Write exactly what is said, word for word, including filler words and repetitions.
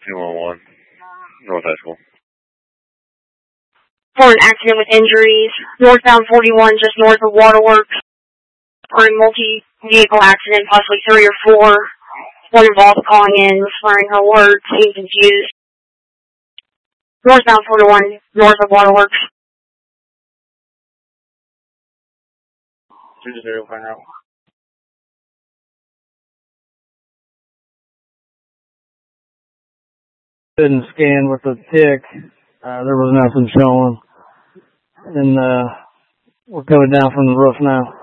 two one one, North High School. For an accident with injuries, northbound forty-one, just north of Waterworks, or a multi-vehicle accident, possibly three or four. One involved calling in, slurring her words, seemed confused. Northbound forty-one, north of Waterworks. two zero five out. Couldn't scan with the tick. Uh, there was nothing showing. And uh, we're coming down from the roof now.